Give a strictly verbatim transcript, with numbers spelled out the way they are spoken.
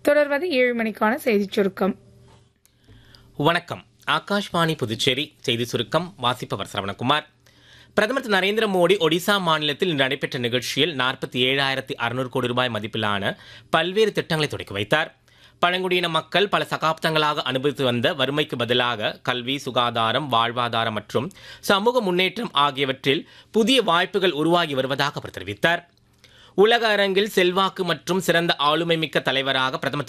தொடர்வது ஏழு மணிக்கான செய்திச் சுருக்கம். வணக்கம். ஆகாஷ்வாணி புதுச்சேரி செய்தி சுருக்கம் வாசிப்பவர் சரவணகுமார். பிரதமர் திரு நரேந்திர மோடி ஒடிசா மாநிலத்தில் இன்று நடைபெற்ற நிகழ்ச்சியில் நாற்பத்தி ஏழாயிரத்தி அறுநூறு கோடி ரூபாய் மதிப்பிலான பல்வேறு திட்டங்களை தொடக்கி வைத்தார். பழங்குடியின மக்கள் பல சகாப்தங்களாக அனுபவித்து வந்த வறுமைக்கு பதிலாக கல்வி, சுகாதாரம், வாழ்வாதாரம் மற்றும் சமூக முன்னேற்றம் ஆகியவற்றில் புதிய வாய்ப்புகள் உருவாகி வருவதாக அவர் தெரிவித்தார். உலக அரங்கில் செல்வாக்கு மற்றும் சிறந்த ஆளுமை மிக்க தலைவராக பிரதமர்